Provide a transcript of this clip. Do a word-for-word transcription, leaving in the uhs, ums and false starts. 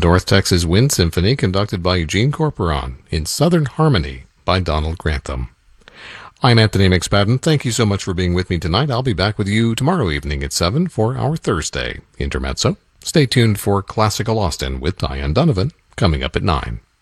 North Texas Wind Symphony conducted by Eugene Corporon in Southern Harmony by Donald Grantham. I'm Anthony McSpadden. Thank you so much for being with me tonight. I'll be back with you tomorrow evening at seven for our Thursday Intermezzo. Stay tuned for Classical Austin with Diane Donovan coming up at nine.